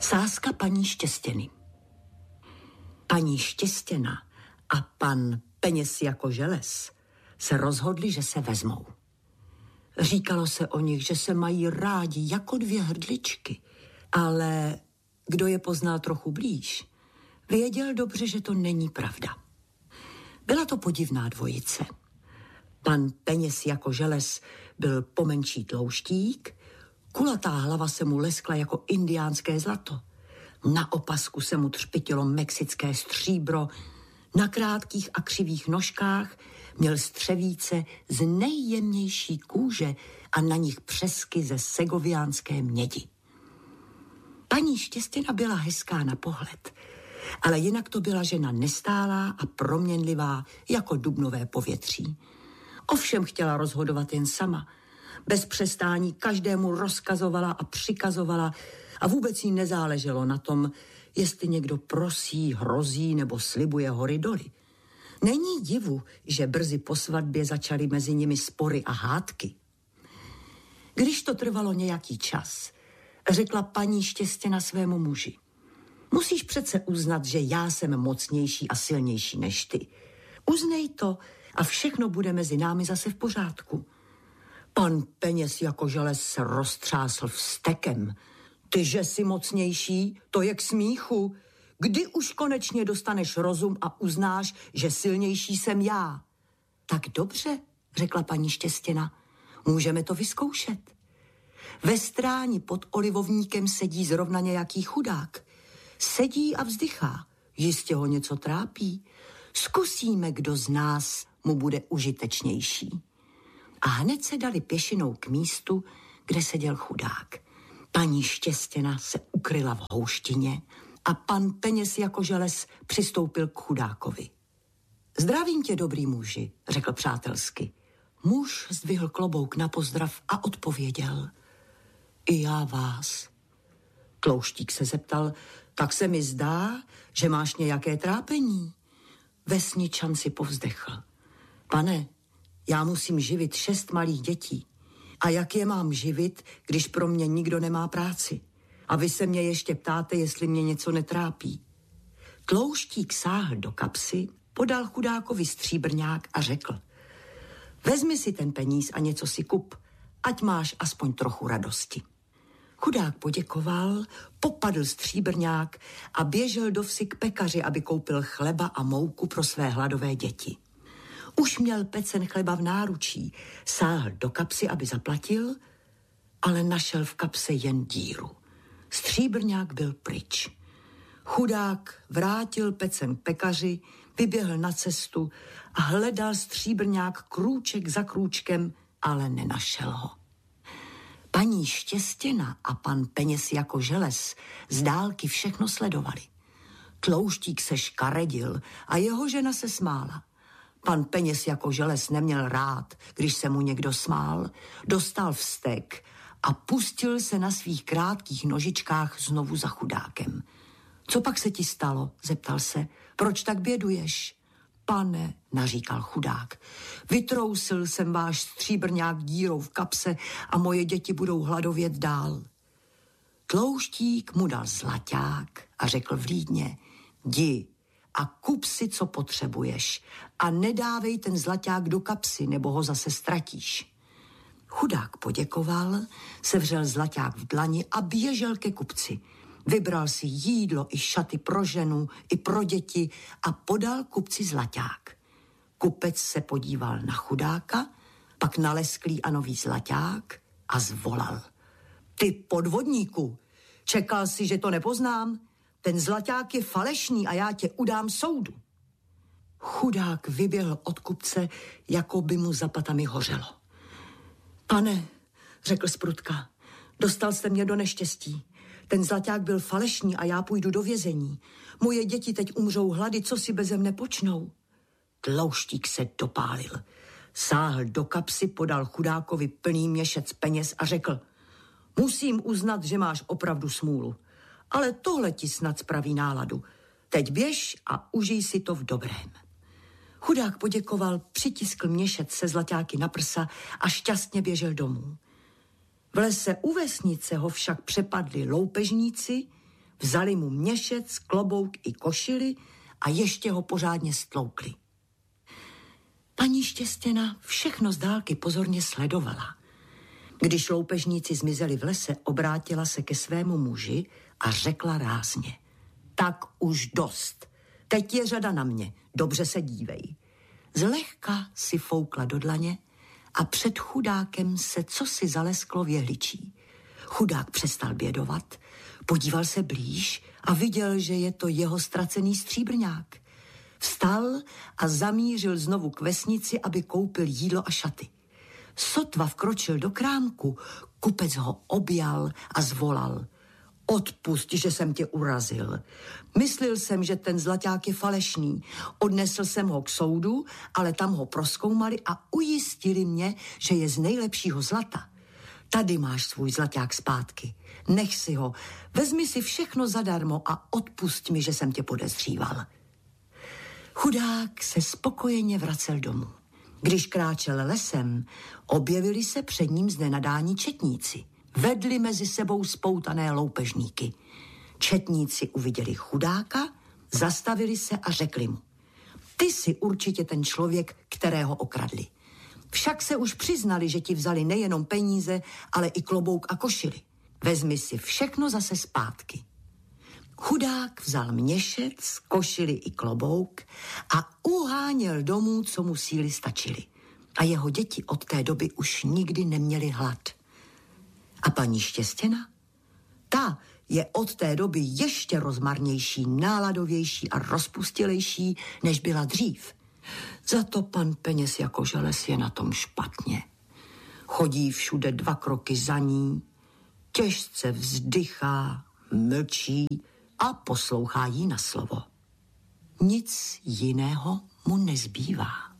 Sázka paní Štěstěny. Paní Štěstěna a pan Peněz jako želez se rozhodli, že se vezmou. Říkalo se o nich, že se mají rádi jako dvě hrdličky, ale kdo je poznal trochu blíž, věděl dobře, že to není pravda. Byla to podivná dvojice. Pan Peněz jako želez byl pomenší tlouštík, kulatá hlava se mu leskla jako indiánské zlato. Na opasku se mu třpitilo mexické stříbro, na krátkých a křivých nožkách měl střevíce z nejjemnější kůže a na nich přesky ze segoviánské mědi. Paní Štěstěna byla hezká na pohled, ale jinak to byla žena nestálá a proměnlivá jako dubnové povětří. Ovšem chtěla rozhodovat jen sama. Bez přestání každému rozkazovala a přikazovala a vůbec jí nezáleželo na tom, jestli někdo prosí, hrozí nebo slibuje hory doly. Není divu, že brzy po svatbě začaly mezi nimi spory a hádky. Když to trvalo nějaký čas, řekla paní Štěstěna svému muži: musíš přece uznat, že já jsem mocnější a silnější než ty. Uznej to a všechno bude mezi námi zase v pořádku. Pan Peněz jako želez se roztřásl vztekem. Ty, že jsi mocnější, to je k smíchu. Kdy už konečně dostaneš rozum a uznáš, že silnější jsem já? Tak dobře, řekla paní Štěstěna, můžeme to vyzkoušet. Ve stráni pod olivovníkem sedí zrovna nějaký chudák. Sedí a vzdychá, jistě ho něco trápí. Zkusíme, kdo z nás mu bude užitečnější. A hned se dali pěšinou k místu, kde seděl chudák. Paní Štěstěna se ukryla v houštině a pan Peněz jako želez přistoupil k chudákovi. Zdravím tě, dobrý muži, řekl přátelsky. Muž zdvihl klobouk na pozdrav a odpověděl: i já vás. Tlouštík se zeptal: tak se mi zdá, že máš nějaké trápení. Vesničan si povzdechl: pane, já musím živit 6 malých dětí. A jak je mám živit, když pro mě nikdo nemá práci? A vy se mě ještě ptáte, jestli mě něco netrápí. Tlouštík sáhl do kapsy, podal chudákovi stříbrňák a řekl: vezmi si ten peníz a něco si kup, ať máš aspoň trochu radosti. Chudák poděkoval, popadl stříbrňák a běžel do vsi k pekaři, aby koupil chleba a mouku pro své hladové děti. Už měl pecen chleba v náručí, sáhl do kapsy, aby zaplatil, ale našel v kapse jen díru. Stříbrňák byl pryč. Chudák vrátil pecen pekaři, vyběhl na cestu a hledal stříbrňák krůček za krůčkem, ale nenašel ho. Paní Štěstěna a pan Peněz jako želez z dálky všechno sledovali. Tlouštík se škaredil a jeho žena se smála. Pan Peněz jako želez neměl rád, když se mu někdo smál, dostal vztek a pustil se na svých krátkých nožičkách znovu za chudákem. Co pak se ti stalo? Zeptal se. Proč tak běduješ? Pane, naříkal chudák, vytrousil jsem váš stříbrňák dírou v kapse a moje děti budou hladovět dál. Tlouštík mu dal zlaťák a řekl vlídně: jdi a kup si, co potřebuješ a nedávej ten zlaťák do kapsy, nebo ho zase ztratíš. Chudák poděkoval, sevřel zlaťák v dlani a běžel ke kupci. Vybral si jídlo i šaty pro ženu i pro děti a podal kupci zlaťák. Kupec se podíval na chudáka, pak na lesklý a nový zlaťák a zvolal: ty podvodníku, čekal si, že to nepoznám? Ten zlaťák je falešný a já tě udám soudu. Chudák vyběhl od kupce, jako by mu za patami hořelo. Pane, řekl zprutka, dostal jste mě do neštěstí. Ten zlaťák byl falešný a já půjdu do vězení. Moje děti teď umřou hlady, co si beze mne počnou? Tlouštík se dopálil. Sáhl do kapsy, podal chudákovi plný měšec peněz a řekl: musím uznat, že máš opravdu smůlu, ale tohle ti snad spraví náladu. Teď běž a užij si to v dobrém. Chudák poděkoval, přitiskl měšec se zlaťáky na prsa a šťastně běžel domů. V lese u vesnice ho však přepadli loupežníci, Vzali mu měšec, klobouk i košili a ještě ho pořádně stloukli. Paní Štěstěna všechno z dálky pozorně sledovala. Když loupežníci zmizeli v lese, obrátila se ke svému muži a řekla rázně: tak už dost. Teď je řada na mě, dobře se dívej. Zlehka si foukla do dlaně a před chudákem se cosi zalesklo v jehličí. Chudák přestal bědovat, podíval se blíž a viděl, že je to jeho ztracený stříbrňák. Vstal a zamířil znovu k vesnici, aby koupil jídlo a šaty. Sotva vkročil do krámku, kupec ho objal a zvolal: odpusť, že jsem tě urazil. Myslil jsem, že ten zlaťák je falešný. Odnesl jsem ho k soudu, ale tam ho prozkoumali a ujistili mě, že je z nejlepšího zlata. Tady máš svůj zlaťák zpátky. Nech si ho, vezmi si všechno zadarmo a odpusť mi, že jsem tě podezříval. Chudák se spokojeně vracel domů. Když kráčel lesem, objevili se před ním z nenadání četníci. Vedli mezi sebou spoutané loupežníky. Četníci uviděli chudáka, zastavili se a řekli mu: ty jsi určitě ten člověk, kterého okradli. Však se už přiznali, že ti vzali nejenom peníze, ale i klobouk a košili. Vezmi si všechno zase zpátky. Chudák vzal měšec, košili i klobouk a uháněl domů, co mu síly stačily. A jeho děti od té doby už nikdy neměli hlad. A paní Štěstěna? Ta je od té doby ještě rozmarnější, náladovější a rozpustilejší, než byla dřív. Za to pan Peněz jako Želes je na tom špatně. Chodí všude 2 kroky za ní, těžce vzdychá, mlčí a poslouchá jí na slovo. Nic jiného mu nezbývá.